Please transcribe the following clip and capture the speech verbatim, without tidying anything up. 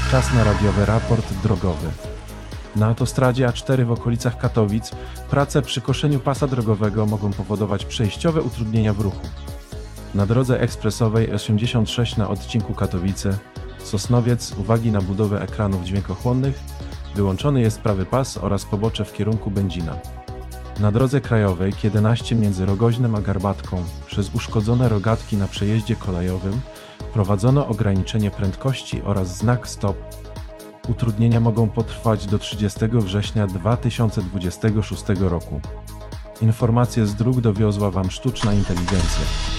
Czas na radiowy raport drogowy. Na autostradzie A cztery w okolicach Katowic prace przy koszeniu pasa drogowego mogą powodować przejściowe utrudnienia w ruchu. Na drodze ekspresowej osiemdziesiąt sześć na odcinku Katowice-Sosnowiec z uwagi na budowę ekranów dźwiękochłonnych wyłączony jest prawy pas oraz pobocze w kierunku Będzina. Na drodze krajowej K jedenaście między Rogoźnem a Garbatką przez uszkodzone rogatki na przejeździe kolejowym wprowadzono ograniczenie prędkości oraz znak stop. Utrudnienia mogą potrwać do trzydziestego września dwa tysiące dwudziestego szóstego roku. Informacje z dróg dowiozła Wam sztuczna inteligencja.